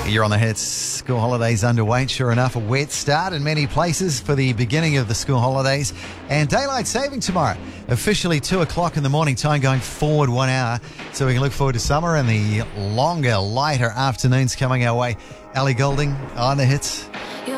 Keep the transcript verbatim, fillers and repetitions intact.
You're on the hits. School holidays underway. Sure enough, a wet start in many places for the beginning of the school holidays. And daylight saving tomorrow. Officially two o'clock in the morning time, going forward one hour. So we can look forward to summer and the longer, lighter afternoons coming our way. Ellie Goulding on the hits.